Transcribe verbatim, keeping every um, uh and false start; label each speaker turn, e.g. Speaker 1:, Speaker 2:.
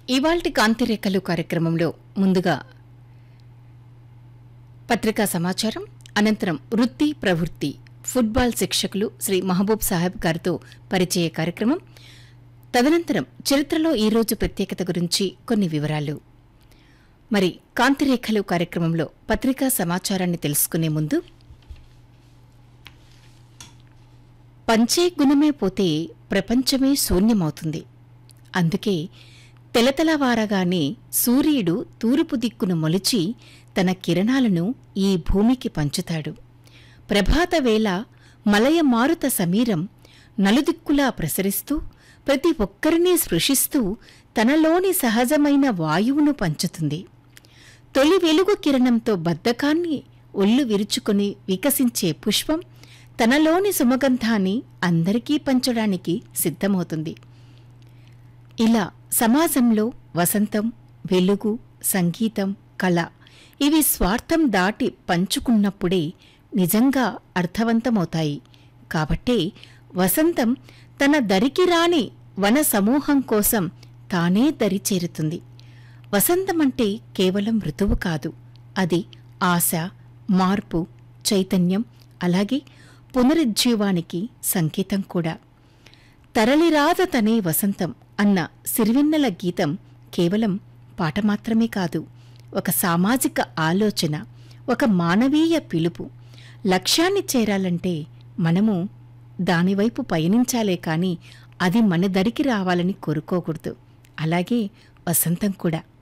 Speaker 1: ఇవాల్టి కాంతిరేఖలు కార్యక్రమంలో ముందుగా పత్రికా సమాచారం, అనంతరం వృత్తి ప్రవృత్తి ఫుట్బాల్ శిక్షకులు శ్రీ మహబూబ్ సాహెబ్ గారితో పరిచయ కార్యక్రమం, తదనంతరం చరిత్రలో ఈరోజు ప్రత్యేకత గురించి కొన్ని వివరాలు. మరి కాంతిరేఖలు కార్యక్రమంలో పత్రికా సమాచారాన్ని తెలుసుకునే ముందు, పంచే గుణమే పోతే ప్రపంచమే శూన్యమవుతుంది. అందుకే తెలతెలవారగానే సూర్యుడు తూర్పు దిక్కును మొలిచి తన కిరణాలను ఈ భూమికి పంచుతాడు. ప్రభాతవేళ మలయ మారుత సమీరం నలుదిక్కులా ప్రసరిస్తూ ప్రతి ఒక్కరినీ స్పృశిస్తూ తనలోని సహజమైన వాయువును పంచుతుంది. తొలి వెలుగు కిరణంతో బద్ధకాన్ని ఒళ్ళు విరుచుకొని వికసించే పుష్పం తనలోని సుమగంధాన్ని అందరికీ పంచడానికి సిద్ధమవుతుంది. ఇలా సమాజంలో వసంతం, వెలుగు, సంగీతం, కళ ఇవి స్వార్థం దాటి పంచుకున్నప్పుడే నిజంగా అర్థవంతమవుతాయి. కాబట్టే వసంతం తన దరికి రాని వన సమూహం కోసం తానే దరిచేరుతుంది. వసంతమంటే కేవలం ఋతువు కాదు, అది ఆశ, మార్పు, చైతన్యం, అలాగే పునరుజ్జీవానికి సంకేతం కూడా. తరలిరాద తనే వసంతం అన్న సిరివెన్నెల గీతం కేవలం పాట మాత్రమే కాదు, ఒక సామాజిక ఆలోచన, ఒక మానవీయ పిలుపు. లక్ష్యాన్ని చేరాలంటే మనము దానివైపు పయనించాలే కాని అది మన దరికి రావాలని కోరుకోకూడదు. అలాగే వసంతం కూడా.